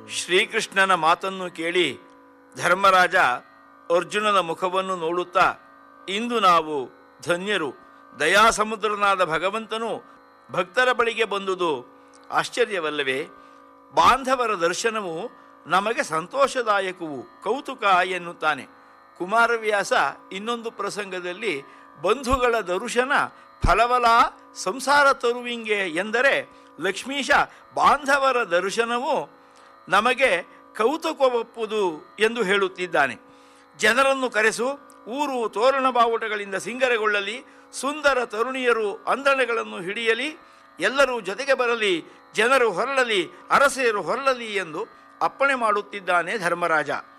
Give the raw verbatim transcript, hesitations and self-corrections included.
ಶ್ರೀಕೃಷ್ಣನ ಮಾತನ್ನು ಕೇಳಿ ಧರ್ಮರಾಜ ಅರ್ಜುನನ ಮುಖವನ್ನು ನೋಡುತ್ತಾ, ಇಂದು ನಾವು ಧನ್ಯರು, ದಯಾಸಮುದ್ರನಾದ ಭಗವಂತನು ಭಕ್ತರ ಬಳಿಗೆ ಬಂದುದು ಆಶ್ಚರ್ಯವಲ್ಲವೇ? ಬಾಂಧವರ ದರ್ಶನವು ನಮಗೆ ಸಂತೋಷದಾಯಕವು, ಕೌತುಕ ಎನ್ನುತ್ತಾನೆ. ಕುಮಾರವ್ಯಾಸ ಇನ್ನೊಂದು ಪ್ರಸಂಗದಲ್ಲಿ ಬಂಧುಗಳ ದರ್ಶನ ಫಲವಲ ಸಂಸಾರ ತರುವಿಂಗೆ ಎಂದರೆ, ಲಕ್ಷ್ಮೀಶ ಬಾಂಧವರ ದರ್ಶನವು ನಮಗೆ ಕೌತುಕವಪ್ಪುದು ಎಂದು ಹೇಳುತ್ತಿದ್ದಾನೆ. ಜನರನ್ನು ಕರೆಸು, ಊರು ತೋರಣ ಬಾವುಟಗಳಿಂದ ಸಿಂಗರಗೊಳ್ಳಲಿ, ಸುಂದರ ತರುಣಿಯರು ಅಂದಣೆಗಳನ್ನು ಹಿಡಿಯಲಿ, ಎಲ್ಲರೂ ಜೊತೆಗೆ ಬರಲಿ, ಜನರು ಹೊರಳಲಿ, ಅರಸೇರು ಹೊರಳಲಿ ಎಂದು ಅಪ್ಪಣೆ ಮಾಡುತ್ತಿದ್ದಾನೆ ಧರ್ಮರಾಜ.